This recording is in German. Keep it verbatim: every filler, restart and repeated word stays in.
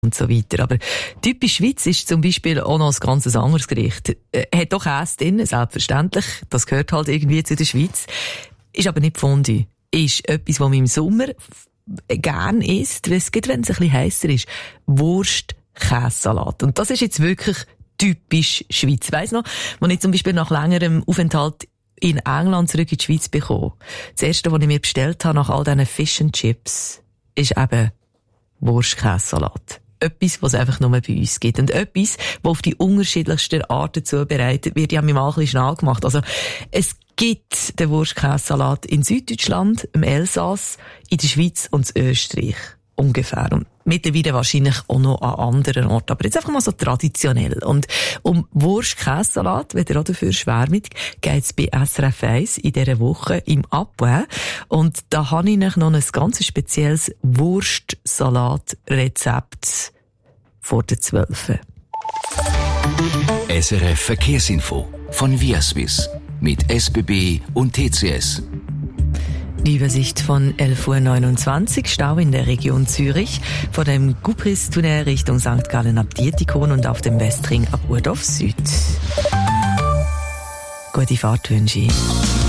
und so weiter. Aber typisch Schweiz ist zum Beispiel auch noch ein ganz anderes Gericht. Äh, hat doch Käse drin, selbstverständlich. Das gehört halt irgendwie zu der Schweiz. Ist aber nicht Fondue. Ist etwas, was man im Sommer gern isst, wenn es ein bisschen heißer ist. Wurst-Käsesalat. Und das ist jetzt wirklich typisch Schweiz. Ich weiss noch, als ich zum Beispiel nach längerem Aufenthalt in England zurück in die Schweiz bekomme. Das erste, was ich mir bestellt habe nach all diesen Fish and Chips, ist eben Wurst-Käsesalat. Etwas, was es einfach nur bei uns gibt. Und etwas, was auf die unterschiedlichsten Arten zubereitet wird. Ich habe mich mal ein bisschen schnell gemacht. Also, es gibt den Wurst-Käsesalat in Süddeutschland, im Elsass, in der Schweiz und in Österreich. Ungefähr. Und mittlerweile wahrscheinlich auch noch an anderen Orten. Aber jetzt einfach mal so traditionell. Und um Wurst-Käsesalat, wenn ihr auch dafür schwärmt, geht es bei S R F eins in dieser Woche im Abwe. Und da habe ich noch ein ganz spezielles Wurstsalat-Rezept vor der zwölf. S R F Verkehrsinfo von Viaswiss mit S B B und T C S. Die Übersicht von elf Uhr neunundzwanzig, Stau in der Region Zürich, vor dem Gubristunnel Richtung Sankt Gallen ab Dietikon und auf dem Westring ab Urdorf Süd. Gute Fahrt wünsche ich.